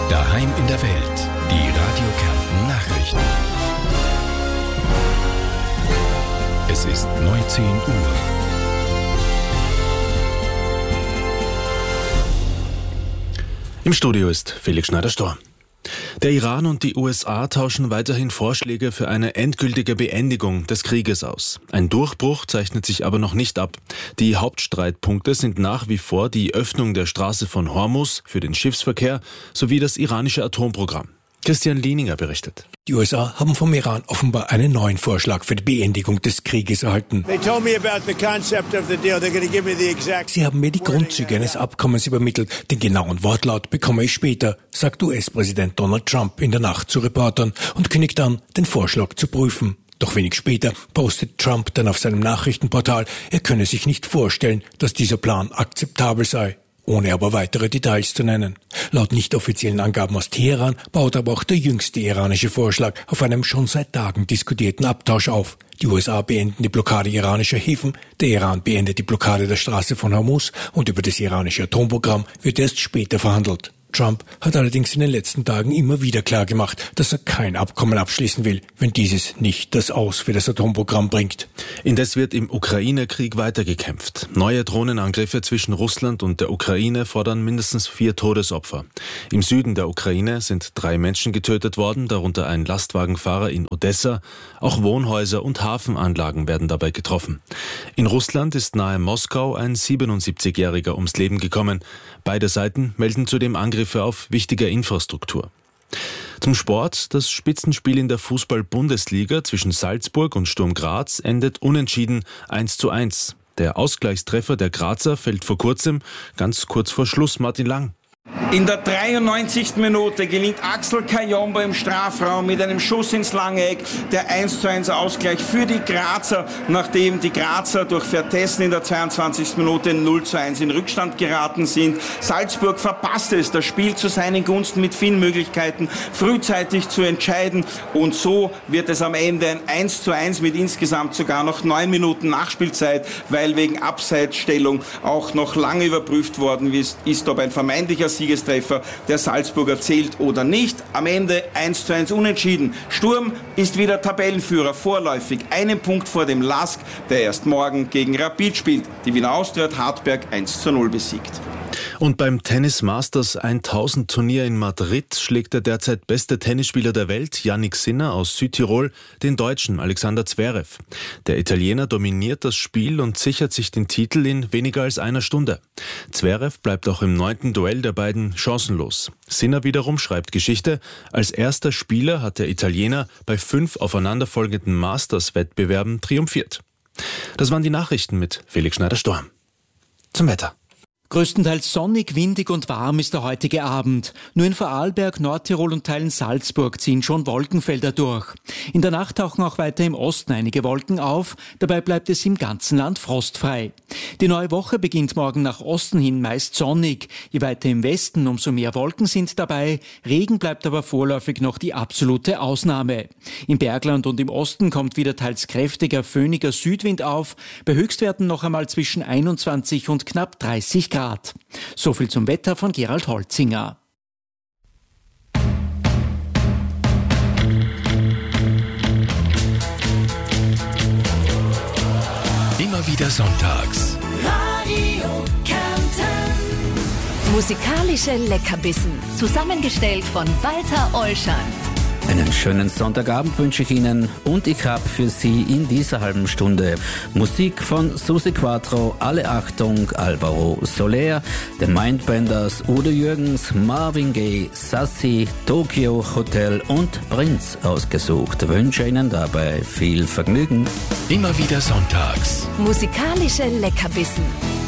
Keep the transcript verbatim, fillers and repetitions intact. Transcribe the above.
Daheim in der Welt. Die Radio Kärnten Nachrichten. Es ist neunzehn Uhr. Im Studio ist Felix Schneider-Storr. Der Iran und die U S A tauschen weiterhin Vorschläge für eine endgültige Beendigung des Krieges aus. Ein Durchbruch zeichnet sich aber noch nicht ab. Die Hauptstreitpunkte sind nach wie vor die Öffnung der Straße von Hormuz für den Schiffsverkehr sowie das iranische Atomprogramm. Christian Lieninger berichtet. Die U S A haben vom Iran offenbar einen neuen Vorschlag für die Beendigung des Krieges erhalten. Sie haben mir die Grundzüge eines Abkommens übermittelt. Den genauen Wortlaut bekomme ich später, sagt U S-Präsident Donald Trump in der Nacht zu Reportern und kündigt an, den Vorschlag zu prüfen. Doch wenig später postet Trump dann auf seinem Nachrichtenportal, er könne sich nicht vorstellen, dass dieser Plan akzeptabel sei, ohne aber weitere Details zu nennen. Laut nicht offiziellen Angaben aus Teheran baut aber auch der jüngste iranische Vorschlag auf einem schon seit Tagen diskutierten Abtausch auf. Die U S A beenden die Blockade iranischer Häfen, der Iran beendet die Blockade der Straße von Hormuz und über das iranische Atomprogramm wird erst später verhandelt. Trump hat allerdings in den letzten Tagen immer wieder klargemacht, dass er kein Abkommen abschließen will, wenn dieses nicht das Aus für das Atomprogramm bringt. Indes wird im Ukraine-Krieg weitergekämpft. Neue Drohnenangriffe zwischen Russland und der Ukraine fordern mindestens vier Todesopfer. Im Süden der Ukraine sind drei Menschen getötet worden, darunter ein Lastwagenfahrer in Odessa. Auch Wohnhäuser und Hafenanlagen werden dabei getroffen. In Russland ist nahe Moskau ein siebenundsiebzigjähriger ums Leben gekommen. Beide Seiten melden zudem Angriffe auf wichtige Infrastruktur. Zum Sport. Das Spitzenspiel in der Fußball-Bundesliga zwischen Salzburg und Sturm Graz endet unentschieden eins zu eins. Der Ausgleichstreffer der Grazer fällt vor kurzem, ganz kurz vor Schluss, Martin Lang. In der dreiundneunzigsten Minute gelingt Axel Kayombo im Strafraum mit einem Schuss ins lange Eck der eins zu eins Ausgleich für die Grazer, nachdem die Grazer durch Vertessen in der zweiundzwanzigsten Minute null zu eins in Rückstand geraten sind. Salzburg verpasste es, das Spiel zu seinen Gunsten mit vielen Möglichkeiten frühzeitig zu entscheiden, und so wird es am Ende ein eins zu eins mit insgesamt sogar noch neun Minuten Nachspielzeit, weil wegen Abseitsstellung auch noch lange überprüft worden ist, ob ein vermeintlicher Siegestreffer der Salzburger zählt oder nicht. Am Ende eins zu eins unentschieden. Sturm ist wieder Tabellenführer, vorläufig einen Punkt vor dem L A S K, der erst morgen gegen Rapid spielt. Die Wiener Austria hat Hartberg eins zu null besiegt. Und beim Tennis Masters tausend Turnier in Madrid schlägt der derzeit beste Tennisspieler der Welt, Jannik Sinner aus Südtirol, den Deutschen Alexander Zverev. Der Italiener dominiert das Spiel und sichert sich den Titel in weniger als einer Stunde. Zverev bleibt auch im neunten Duell der beiden chancenlos. Sinner wiederum schreibt Geschichte. Als erster Spieler hat der Italiener bei fünf aufeinanderfolgenden Masters-Wettbewerben triumphiert. Das waren die Nachrichten mit Felix Schneider-Storr. Zum Wetter. Größtenteils sonnig, windig und warm ist der heutige Abend. Nur in Vorarlberg, Nordtirol und Teilen Salzburg ziehen schon Wolkenfelder durch. In der Nacht tauchen auch weiter im Osten einige Wolken auf. Dabei bleibt es im ganzen Land frostfrei. Die neue Woche beginnt morgen nach Osten hin meist sonnig. Je weiter im Westen, umso mehr Wolken sind dabei. Regen bleibt aber vorläufig noch die absolute Ausnahme. Im Bergland und im Osten kommt wieder teils kräftiger, föhniger Südwind auf. Bei Höchstwerten noch einmal zwischen einundzwanzig und knapp dreißig Grad. So viel zum Wetter von Gerald Holzinger. Immer wieder sonntags. Radio Kärnten. Musikalische Leckerbissen. Zusammengestellt von Walter Olschan. Einen schönen Sonntagabend wünsche ich Ihnen und ich habe für Sie in dieser halben Stunde Musik von Susi Quattro, Alle Achtung, Alvaro Soler, The Mindbenders, Udo Jürgens, Marvin Gaye, Sassi, Tokyo Hotel und Prinz ausgesucht. Wünsche Ihnen dabei viel Vergnügen. Immer wieder sonntags. Musikalische Leckerbissen.